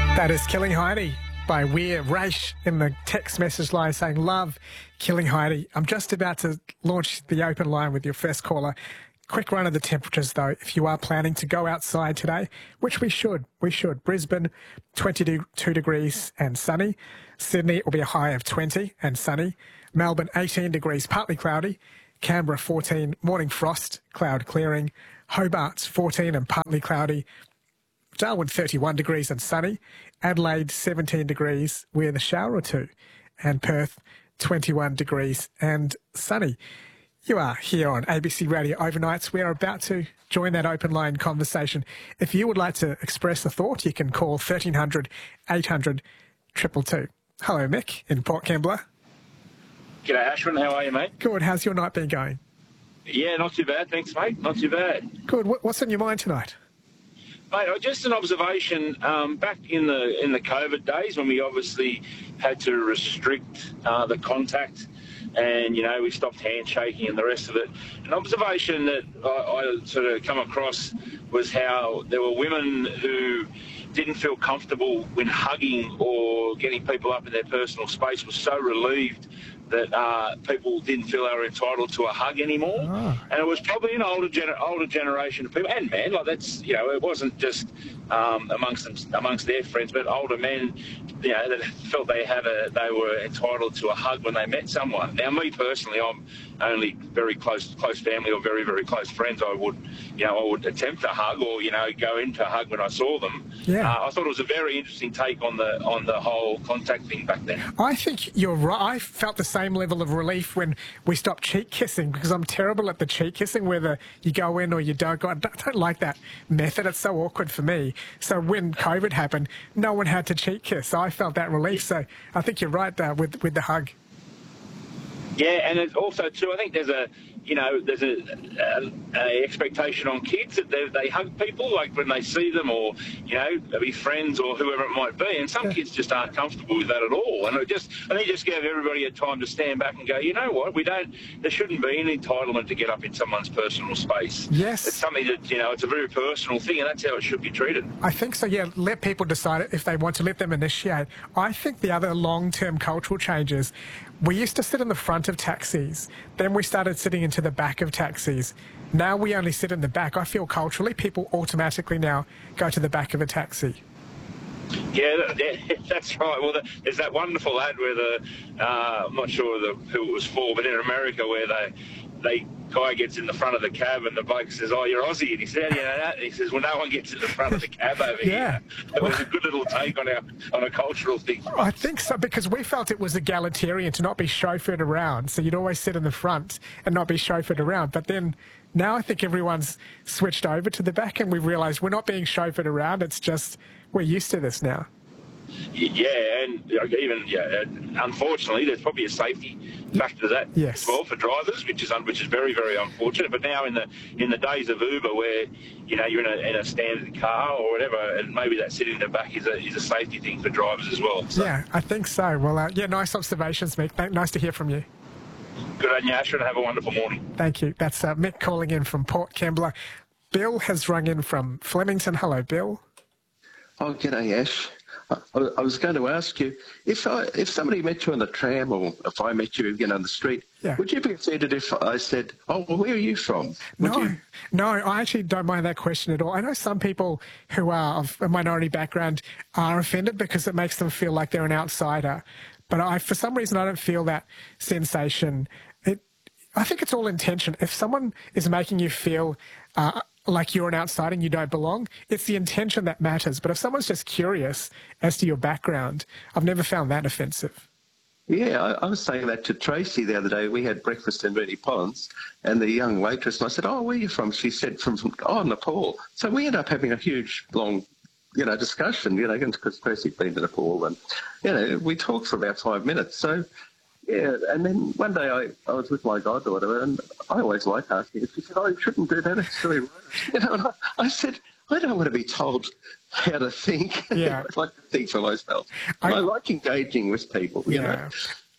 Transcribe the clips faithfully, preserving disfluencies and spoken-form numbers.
That is Killing Heidi by Weir Raish in the text message line saying, love Killing Heidi. I'm just about to launch the open line with your first caller. Quick run of the temperatures, though, if you are planning to go outside today, which we should. We should. Brisbane, twenty-two degrees and sunny. Sydney will be a high of twenty and sunny. Melbourne, eighteen degrees, partly cloudy. Canberra, fourteen, morning frost, cloud clearing. Hobart, fourteen and partly cloudy. Darwin, thirty-one degrees and sunny. Adelaide, seventeen degrees with a shower or two. And Perth, twenty-one degrees and sunny. You are here on A B C Radio Overnights. We are about to join that open line conversation. If you would like to express a thought, you can call thirteen hundred, eight hundred, two two two. Hello, Mick in Port Kembla. G'day, Ashwin. How are you, mate? Good. How's your night been going? Yeah, not too bad. Thanks, mate. Not too bad. Good. What's on your mind tonight? Mate, just an observation. Um, back in the in the COVID days when we obviously had to restrict uh, the contact and, you know, we stopped handshaking and the rest of it, an observation that I, I sort of come across was how there were women who didn't feel comfortable when hugging or getting people up in their personal space, was so relieved that uh, people didn't feel they were entitled to a hug anymore. Oh. And it was probably an older gener- older generation of people, and men, like that's, you know, it wasn't just um, amongst them, amongst their friends, but older men, you know, that felt they had a, they were entitled to a hug when they met someone. Now, me personally, I'm only very close, close family or very, very close friends. I would, you know, I would attempt a hug or, you know, go into a hug when I saw them. Yeah. Uh, I thought it was a very interesting take on the on the whole contact thing back then. I think you're right. I felt the same level of relief when we stopped cheek kissing, because I'm terrible at the cheek kissing, whether you go in or you don't go. I don't, I don't like that method. It's so awkward for me. So when COVID happened, no one had to cheek kiss. So I felt that relief. So I think you're right uh, with with the hug. Yeah, and it's also too, I think there's a, you know, there's a, a, a expectation on kids that they, they hug people, like when they see them, or, you know, they'll be friends or whoever it might be. And some yeah. kids just aren't comfortable with that at all. And it just, I think, just give everybody a time to stand back and go, you know what, we don't, there shouldn't be an entitlement to get up in someone's personal space. Yes. It's something that, you know, it's a very personal thing, and that's how it should be treated. I think so, yeah. Let people decide if they want to, let them initiate. I think the other long-term cultural changes, we used to sit in the front of taxis. Then we started sitting into the back of taxis. Now we only sit in the back. I feel culturally people automatically now go to the back of a taxi. Yeah, that's right. Well, there's that wonderful ad where the, uh, I'm not sure the, who it was for, but in America where they, they guy gets in the front of the cab and the bloke says, oh, you're Aussie. And he said, you know that? And he says, well, no one gets in the front of the cab over yeah. here. It was a good little take on our on a cultural thing. I think so, because we felt it was egalitarian to not be chauffeured around. So you'd always sit in the front and not be chauffeured around. But then now I think everyone's switched over to the back and we've realised we're not being chauffeured around. It's just we're used to this now. Yeah, and even yeah, unfortunately, there's probably a safety factor to that yes. as well for drivers, which is which is very, very unfortunate. But now in the in the days of Uber, where you know you're in a, in a standard car or whatever, and maybe that sitting in the back is a is a safety thing for drivers as well. So. Yeah, I think so. Well, uh, yeah, nice observations, Mick. Nice to hear from you. Good on you, Asher, and have a wonderful morning. Thank you. That's uh, Mick calling in from Port Kembla. Bill has rung in from Flemington. Hello, Bill. Oh, g'day, Ash. I was going to ask you, if I, if somebody met you on the tram or if I met you again on the street, yeah. would you be offended if I said, oh, well, where are you from? Would no, you... no, I actually don't mind that question at all. I know some people who are of a minority background are offended because it makes them feel like they're an outsider. But I, for some reason, I don't feel that sensation. It, I think it's all intention. If someone is making you feel uh, like you're an outsider and you don't belong, it's the intention that matters. But if someone's just curious as to your background, I've never found that offensive. Yeah, I, I was saying that to Tracy the other day. We had breakfast in Moonee Ponds, and the young waitress, and I said, oh, where are you from? She said, from, from oh, Nepal. So we ended up having a huge, long, you know, discussion, you know, because Tracy'd been to Nepal, and, you know, we talked for about five minutes. So, yeah, and then one day I, I was with my goddaughter, and I always like asking her. She said, oh, you shouldn't do that, it's very rude. You know, and I, I said, I don't want to be told how to think. Yeah. I like to think for myself. I, I like engaging with people, you yeah. know.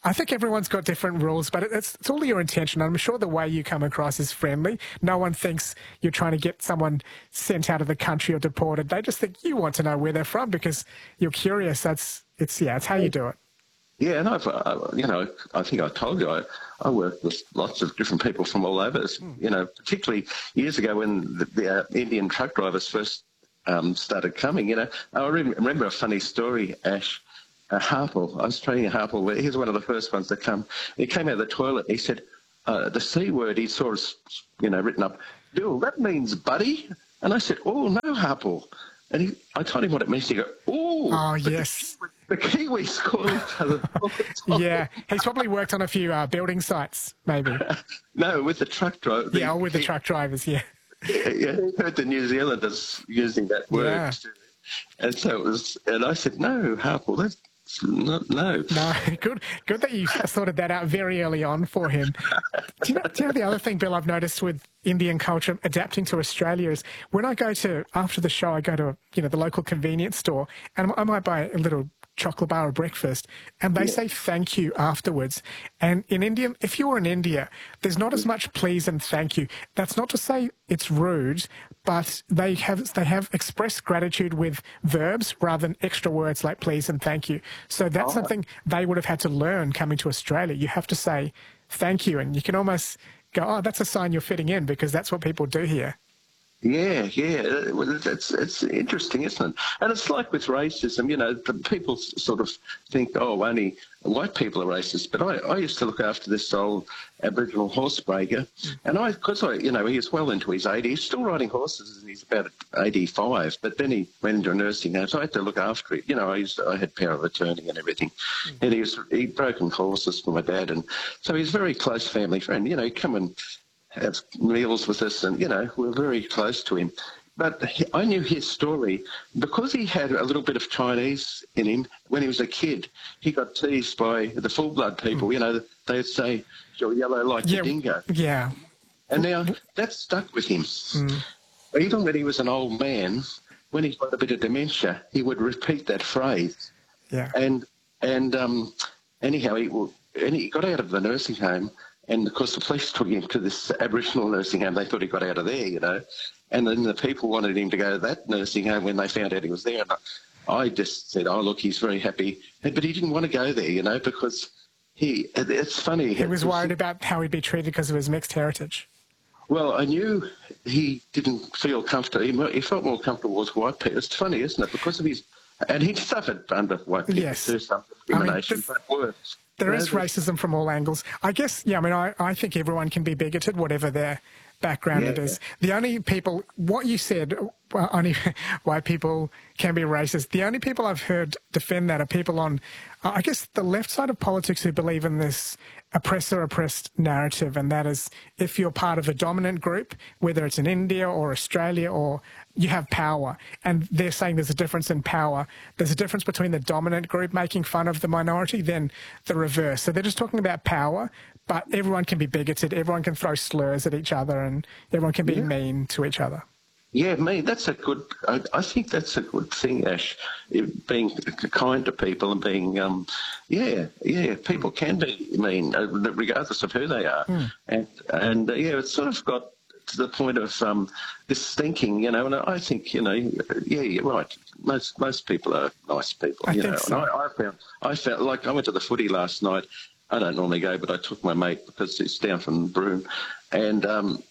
I think everyone's got different rules, but it's, it's all your intention. I'm sure the way you come across is friendly. No one thinks you're trying to get someone sent out of the country or deported. They just think you want to know where they're from because you're curious. That's it's yeah, it's how you do it. Yeah, and I've, uh, you know, I think I told you, I, I worked with lots of different people from all over, you know, particularly years ago when the, the uh, Indian truck drivers first um, started coming, you know. I remember a funny story, Ash. Uh, Harple, I was training at Harple. He was one of the first ones to come. He came out of the toilet. He said, uh, the C word he saw, you know, written up, Bill, that means buddy. And I said, oh, no, Harple. And he, I told him what it means. He go, oh, oh yes. The, the Kiwis call each other all the time. Yeah, he's probably worked on a few uh, building sites, maybe. No, with the truck drivers. Yeah, with the he, truck drivers, yeah. Yeah, yeah, he heard the New Zealanders using that word. Yeah. And so it was, and I said, no, Harple, that's, No, no. No, good good that you sorted that out very early on for him. Do you, know, do you know the other thing, Bill, I've noticed with Indian culture adapting to Australia is when I go to, after the show, I go to, you know, the local convenience store and I might buy a little chocolate bar or breakfast and they yeah. say thank you afterwards. And in India, if you're in India, there's not as much please and thank you. That's not to say it's rude, but they have they have expressed gratitude with verbs rather than extra words like please and thank you. So that's oh. something they would have had to learn coming to Australia. You have to say thank you and you can almost go, oh, that's a sign you're fitting in because that's what people do here. Yeah, yeah, it's it's interesting, isn't it? And it's like with racism, you know, people sort of think, oh, only white people are racist. But I, I used to look after this old Aboriginal horse breaker, and I, because I, you know, he was well into his eighties, still riding horses, and he's about eighty-five. But then he went into a nursing home, so I had to look after him. You know, I used to, I had power of attorney and everything, mm. and he was he'd broken horses for my dad, and so he's a very close family friend. You know, he'd come and have meals with us, and, you know, we're very close to him. But he, I knew his story because he had a little bit of Chinese in him. When he was a kid, he got teased by the full-blood people. Mm. You know, they'd say, you're yellow like yeah, the dingo. Yeah. And now that stuck with him. Mm. Even when he was an old man, when he got a bit of dementia, he would repeat that phrase. Yeah. And, and um, anyhow, he, and he got out of the nursing home. And, of course, the police took him to this Aboriginal nursing home. They thought he got out of there, you know. And then the people wanted him to go to that nursing home when they found out he was there. And I just said, oh, look, he's very happy. But he didn't want to go there, you know, because he – it's funny. He was worried about how he'd be treated because of his mixed heritage. Well, I knew he didn't feel comfortable. He, he felt more comfortable with white people. It's funny, isn't it? Because of his – and he suffered under white people yes. too, some discrimination, I mean, but worse. There is racism from all angles. I guess, yeah, I mean, I, I think everyone can be bigoted, whatever their background yeah. it is. The only people, what you said, well, only white people can be racist. The only people I've heard defend that are people on, uh, I guess, the left side of politics who believe in this oppressor-oppressed narrative, and that is if you're part of a dominant group, whether it's in India or Australia, or you have power, and they're saying there's a difference in power. There's a difference between the dominant group making fun of the minority than the reverse. So they're just talking about power, but everyone can be bigoted, everyone can throw slurs at each other, and everyone can be yeah. mean to each other. Yeah, me, that's a good, I, I think that's a good thing, Ash, being kind to people and being, um, yeah, yeah, people can be mean, regardless of who they are. Mm. And, and uh, yeah, it's sort of got to the point of um, this thinking, you know, and I think, you know, yeah, you're right. Most most people are nice people, I you think know. So. And I, I found, I felt like I went to the footy last night. I don't normally go, but I took my mate because he's down from Broome, and um,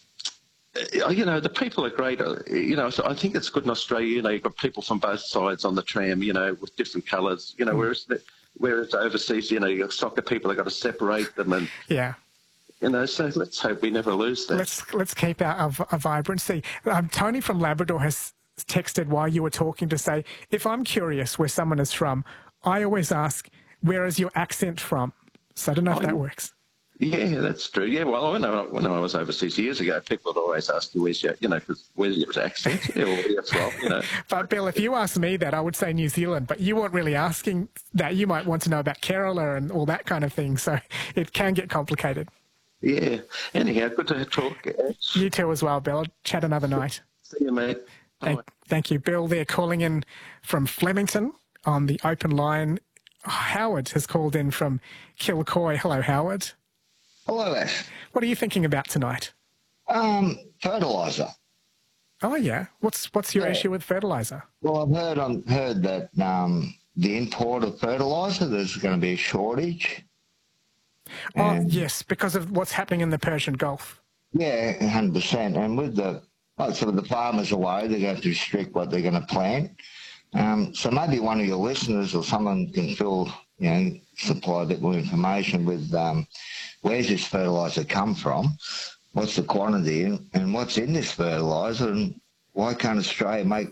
you know, the people are great. You know, so I think it's good in Australia. You know, you've got people from both sides on the tram, you know, with different colours. You know, mm. whereas whereas overseas, you know, you've got soccer people, they've got to separate them, and yeah. You know, so let's hope we never lose that. Let's let's keep our, our, our vibrancy. Um, Tony from Labrador has texted while you were talking to say, if I'm curious where someone is from, I always ask, where is your accent from? So I don't know if oh, that works. Yeah, that's true. Yeah, well, when I, when I was overseas years ago, people would always ask you, where's your, you know, where's your accent or where you're from, you know. But, Bill, if you asked me that, I would say New Zealand, but you weren't really asking that. You might want to know about Kerala and all that kind of thing, so it can get complicated. Yeah. Anyhow, good to talk. You too as well, Bill. I'll chat another night. See you, mate. Thank, thank you, Bill. They're calling in from Flemington on the open line. Howard has called in from Kilcoy. Hello, Howard. Hello, Ash. What are you thinking about tonight? Um, fertiliser. Oh, yeah. What's what's your Yeah. issue with fertiliser? Well, I've heard on heard that um, the import of fertiliser, there's going to be a shortage. Oh, And- yes, because of what's happening in the Persian Gulf. Yeah, one hundred percent. And with the, like, so the farmers away, they're going to restrict what they're going to plant. Um, so maybe one of your listeners or someone can fill, you know, supply a bit more information with um, where's this fertiliser come from, what's the quantity, and what's in this fertiliser, and why can't Australia make